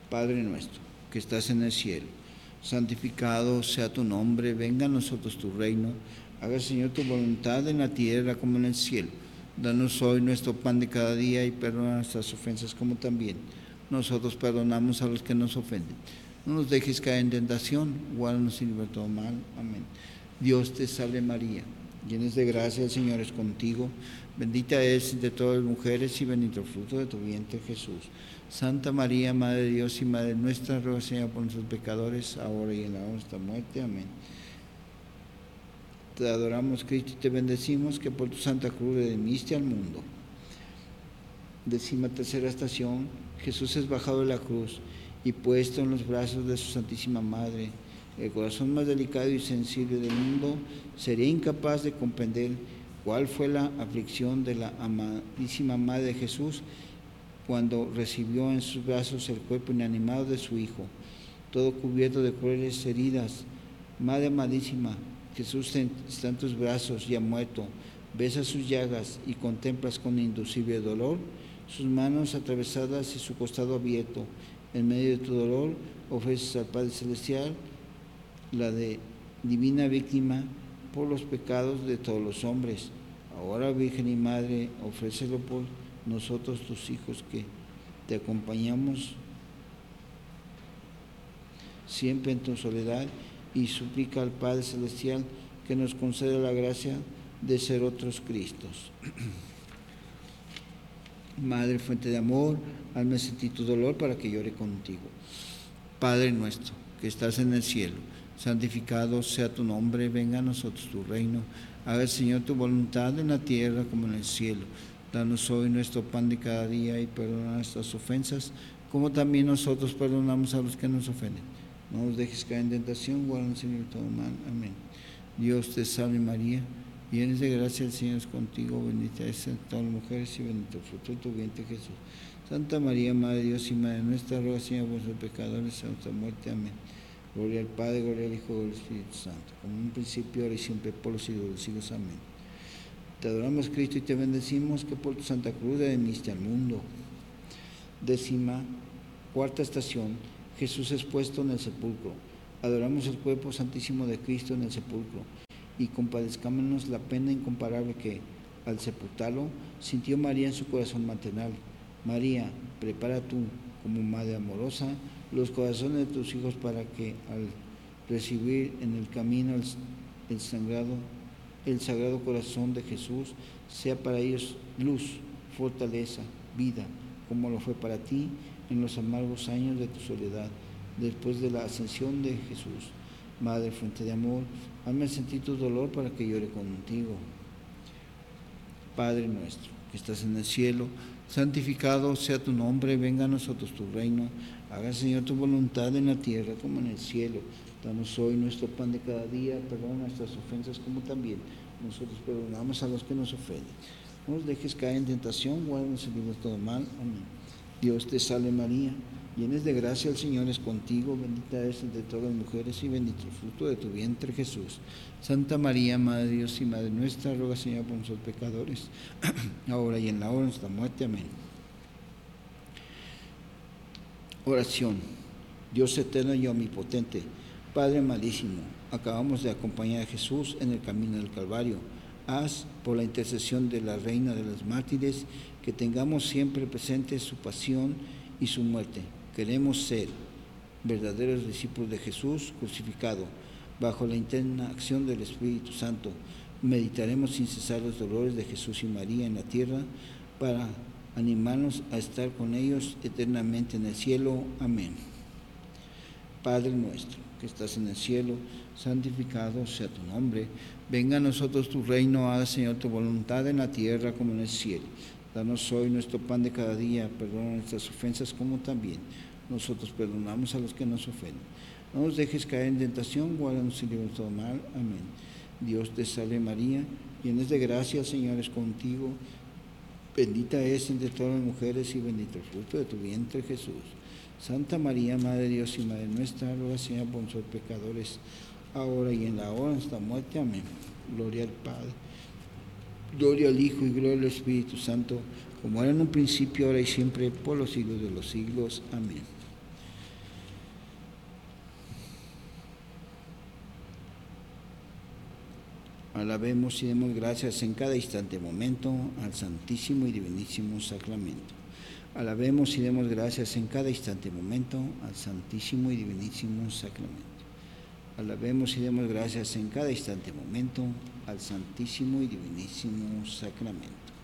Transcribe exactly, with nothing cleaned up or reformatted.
Padre nuestro, que estás en el cielo, santificado sea tu nombre, venga a nosotros tu reino, haga, Señor, tu voluntad en la tierra como en el cielo. Danos hoy nuestro pan de cada día y perdona nuestras ofensas como también nosotros perdonamos a los que nos ofenden. No nos dejes caer en tentación, guárdanos y libra de todo mal. Amén. Dios te salve María, llena de gracia, el Señor es contigo. Bendita eres entre todas las mujeres y bendito el fruto de tu vientre, Jesús. Santa María, Madre de Dios y Madre nuestra, ruega, Señor, por nuestros pecadores, ahora y en la hora de nuestra muerte. Amén. Te adoramos, Cristo, y te bendecimos, que por tu santa cruz redimiste al mundo. Décima tercera estación. Jesús es bajado de la cruz y puesto en los brazos de su Santísima Madre. El corazón más delicado y sensible del mundo sería incapaz de comprender cuál fue la aflicción de la amadísima Madre de Jesús cuando recibió en sus brazos el cuerpo inanimado de su Hijo, todo cubierto de crueles heridas. Madre amadísima, Jesús está en tus brazos, ya muerto. Besas sus llagas y contemplas con inducible dolor sus manos atravesadas y su costado abierto. En medio de tu dolor ofreces al Padre Celestial la de divina víctima por los pecados de todos los hombres. Ahora, Virgen y Madre, ofrécelo por nosotros, tus hijos, que te acompañamos siempre en tu soledad, y suplica al Padre Celestial que nos conceda la gracia de ser otros Cristos. Madre, fuente de amor, hazme sentir tu dolor para que llore contigo. Padre nuestro, que estás en el cielo, santificado sea tu nombre, venga a nosotros tu reino, haga, Señor, tu voluntad en la tierra como en el cielo. Danos hoy nuestro pan de cada día y perdona nuestras ofensas, como también nosotros perdonamos a los que nos ofenden. No nos dejes caer en tentación, guárdanos, Señor, de todo mal. Amén. Dios te salve María, llena de gracia, el Señor es contigo, bendita eres entre todas las mujeres y bendito el fruto de tu vientre, Jesús. Santa María, Madre de Dios y Madre nuestra, ruega, Señor, por nuestros pecadores, a nuestra muerte. Amén. Gloria al Padre, gloria al Hijo, gloria al Espíritu Santo, como en un principio, ahora y siempre, por los siglos de los siglos. Amén. Te adoramos, Cristo, y te bendecimos, que por tu santa cruz redimiste al mundo. Décima cuarta estación. Jesús es puesto en el sepulcro. Adoramos el cuerpo santísimo de Cristo en el sepulcro y compadezcámonos la pena incomparable que, al sepultarlo, sintió María en su corazón maternal. María, prepara tú, como madre amorosa, los corazones de tus hijos para que, al recibir en el camino el, el, sagrado, el sagrado corazón de Jesús, sea para ellos luz, fortaleza, vida, como lo fue para ti en los amargos años de tu soledad, después de la ascensión de Jesús. Madre, fuente de amor, hazme sentir tu dolor para que llore contigo. Padre nuestro, que estás en el cielo, santificado sea tu nombre, venga a nosotros tu reino, haga, Señor, tu voluntad en la tierra como en el cielo. Danos hoy nuestro pan de cada día, perdona nuestras ofensas como también nosotros perdonamos a los que nos ofenden. No nos dejes caer en tentación, guárdanos y líbranos de todo mal. Amén. Dios te salve María, llena de gracia, el Señor es contigo, bendita eres entre todas las mujeres y bendito el fruto de tu vientre, Jesús. Santa María, Madre de Dios y Madre nuestra, ruega, Señor, por nosotros pecadores, ahora y en la hora de nuestra muerte. Amén. Oración. Dios eterno y omnipotente, Padre amadísimo, acabamos de acompañar a Jesús en el camino del Calvario. Haz, por la intercesión de la Reina de los Mártires, que tengamos siempre presente su pasión y su muerte. Queremos ser verdaderos discípulos de Jesús crucificado. Bajo la interna acción del Espíritu Santo, meditaremos sin cesar los dolores de Jesús y María en la tierra para animarnos a estar con ellos eternamente en el cielo. Amén. Padre nuestro, que estás en el cielo, santificado sea tu nombre. Venga a nosotros tu reino, haga, Señor, tu voluntad en la tierra como en el cielo. Danos hoy nuestro pan de cada día, perdona nuestras ofensas como también nosotros perdonamos a los que nos ofenden. No nos dejes caer en tentación, guárdanos y líbranos de todo mal. Amén. Dios te salve María, llena de gracia, el Señor es contigo. Bendita es entre todas las mujeres y bendito el fruto de tu vientre, Jesús. Santa María, Madre de Dios y Madre nuestra, ruega, Señor, por nosotros pecadores, ahora y en la hora de nuestra muerte. Amén. Gloria al Padre, gloria al Hijo y gloria al Espíritu Santo, como era en un principio, ahora y siempre, por los siglos de los siglos. Amén. Alabemos y demos gracias en cada instante momento al Santísimo y Divinísimo Sacramento. Alabemos y demos gracias en cada instante momento al Santísimo y Divinísimo Sacramento. Alabemos y demos gracias en cada instante momento al Santísimo y Divinísimo Sacramento.